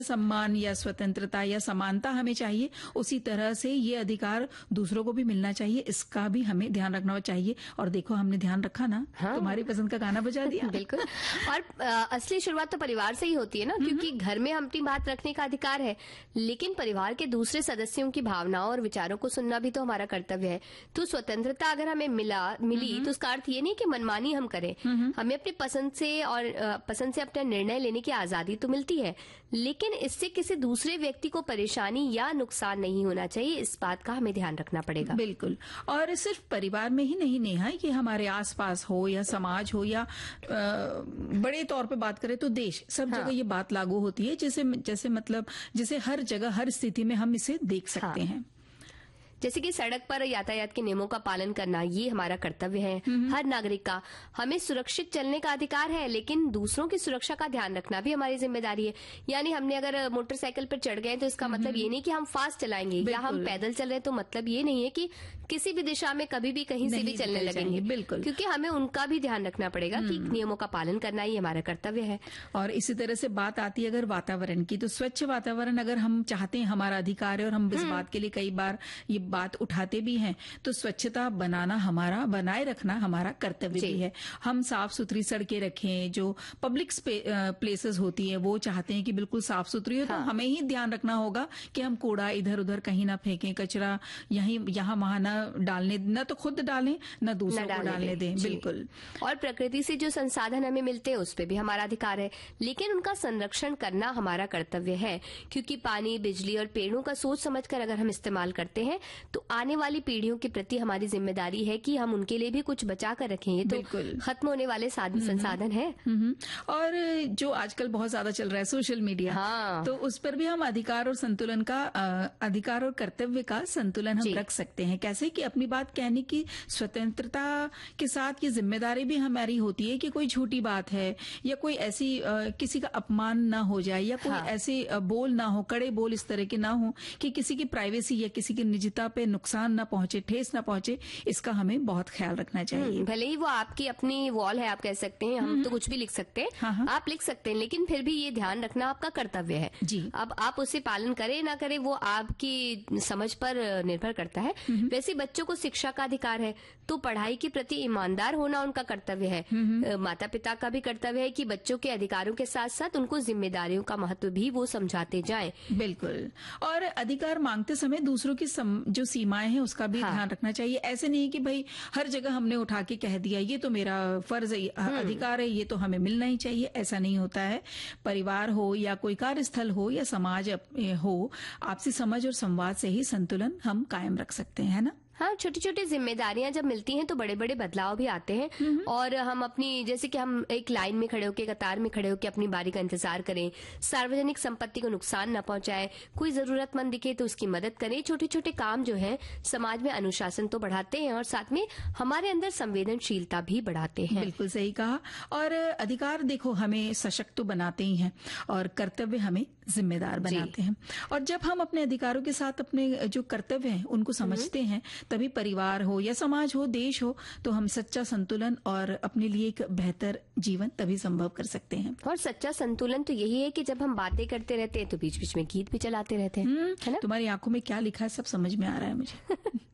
सम्मान या स्वतंत्रता या समानता हमें चाहिए, उसी तरह से ये अधिकार दूसरों को भी मिलना चाहिए, इसका भी हमें ध्यान रखना चाहिए। और देखो हमने ध्यान रखा ना, हाँ। तुम्हारी पसंद का गाना बजा दिया। बिल्कुल। और असली शुरुआत तो परिवार से ही होती है ना, क्योंकि घर में हम अपनी बात रखने का अधिकार है, लेकिन परिवार के दूसरे सदस्यों की भावनाओं और विचारों को सुनना भी तो हमारा कर्तव्य है। तो स्वतंत्रता अगर हमें मिली तो उसका अर्थ ये नहीं कि मनमानी हम करें। हमें अपनी पसंद से अपना निर्णय लेने की आजादी तो मिलती है, लेकिन इससे किसी दूसरे व्यक्ति को परेशानी या नुकसान नहीं होना चाहिए, इस बात का हमें ध्यान रखना पड़ेगा। बिल्कुल। और सिर्फ परिवार में ही नहीं नेहा, कि हमारे आसपास हो या समाज हो या बड़े तौर पे बात करें तो देश, सब जगह ये बात लागू होती है, जिसे हर जगह हर स्थिति में हम इसे देख सकते हैं। जैसे कि सड़क पर यातायात के नियमों का पालन करना, ये हमारा कर्तव्य है हर नागरिक का। हमें सुरक्षित चलने का अधिकार है, लेकिन दूसरों की सुरक्षा का ध्यान रखना भी हमारी जिम्मेदारी है। यानी हमने अगर मोटरसाइकिल पर चढ़ गए तो इसका मतलब ये नहीं कि हम फास्ट चलाएंगे, या हम पैदल चल रहे हैं तो मतलब ये नहीं है कि किसी भी दिशा में कभी भी कहीं से भी चलने लगेंगे। बिल्कुल, क्योंकि हमें उनका भी ध्यान रखना पड़ेगा कि नियमों का पालन करना ही हमारा कर्तव्य है। और इसी तरह से बात आती है अगर वातावरण की, तो स्वच्छ वातावरण अगर हम चाहते हैं, हमारा अधिकार है और हम इस बात के लिए कई बार ये बात उठाते भी हैं, तो स्वच्छता बनाए रखना हमारा कर्तव्य भी है। हम साफ सुथरी सड़कें रखें, जो पब्लिक प्लेसेस होती है वो चाहते हैं कि बिल्कुल साफ सुथरी हो। तो हमें ही ध्यान रखना होगा कि हम कूड़ा इधर उधर कहीं ना फेंकें, कचरा यहाँ वहां न डालने, न तो खुद डालें न दूसरों को डालने दें। बिल्कुल। और प्रकृति से जो संसाधन हमें मिलते हैं उस पर भी हमारा अधिकार है, लेकिन उनका संरक्षण करना हमारा कर्तव्य है, क्योंकि पानी, बिजली और पेड़ों का सोच समझकर अगर हम इस्तेमाल करते हैं तो आने वाली पीढ़ियों के प्रति हमारी जिम्मेदारी है कि हम उनके लिए भी कुछ बचा कर रखें। ये तो खत्म होने वाले संसाधन है। और जो आजकल बहुत ज्यादा चल रहा है सोशल मीडिया, तो उस पर भी हम अधिकार और कर्तव्य का संतुलन हम रख सकते हैं। कैसे कि अपनी बात कहने की स्वतंत्रता के साथ ये जिम्मेदारी भी हमारी होती है कि कोई झूठी बात है या कोई ऐसी किसी का अपमान ना हो जाए, या कोई ऐसे बोल ना हो, कड़े बोल इस तरह के ना हो कि किसी की प्राइवेसी या किसी की निजता पे नुकसान ना पहुंचे, ठेस ना पहुंचे। इसका हमें बहुत ख्याल रखना चाहिए। भले ही वो आपकी अपनी वॉल है, आप कह सकते हैं, हम तो कुछ भी लिख सकते हैं, आप लिख सकते हैं, लेकिन फिर भी ये ध्यान रखना आपका कर्तव्य है जी। अब आप उसे पालन करें ना करें वो आपकी समझ पर निर्भर करता है। वैसे बच्चों को शिक्षा का अधिकार है, तो पढ़ाई के प्रति ईमानदार होना उनका कर्तव्य है। माता पिता का भी कर्तव्य है कि बच्चों के अधिकारों के साथ साथ उनको जिम्मेदारियों का महत्व भी वो समझाते जाएं। बिल्कुल। और अधिकार मांगते समय दूसरों की जो सीमाएं हैं उसका भी ध्यान रखना चाहिए। ऐसे नहीं कि भाई हर जगह हमने उठा के कह दिया ये तो मेरा फर्ज है, अधिकार है, ये तो हमें मिलना ही चाहिए, ऐसा नहीं होता है। परिवार हो या कोई कार्यस्थल हो या समाज हो, आपसी समझ और संवाद से ही संतुलन हम कायम रख सकते हैं, है ना। हाँ, छोटी छोटी जिम्मेदारियां जब मिलती हैं तो बड़े बड़े बदलाव भी आते हैं। और हम अपनी, जैसे कि हम एक लाइन में खड़े होकर, कतार में खड़े होकर अपनी बारी का इंतजार करें, सार्वजनिक संपत्ति को नुकसान न पहुंचाए, कोई जरूरतमंद दिखे तो उसकी मदद करें। छोटे छोटे काम जो हैं समाज में अनुशासन तो बढ़ाते हैं और साथ में हमारे अंदर संवेदनशीलता भी बढ़ाते हैं। बिल्कुल सही कहा। और अधिकार देखो हमें सशक्त तो बनाते ही हैं और कर्तव्य हमें जिम्मेदार बनाते हैं। और जब हम अपने अधिकारों के साथ अपने जो कर्तव्य हैं उनको समझते हैं, तभी परिवार हो या समाज हो, देश हो, तो हम सच्चा संतुलन और अपने लिए एक बेहतर जीवन तभी संभव कर सकते हैं। और सच्चा संतुलन तो यही है कि जब हम बातें करते रहते हैं तो बीच बीच में गीत भी चलाते रहते हैं, है ना। तुम्हारी आंखों में क्या लिखा है सब समझ में आ रहा है मुझे।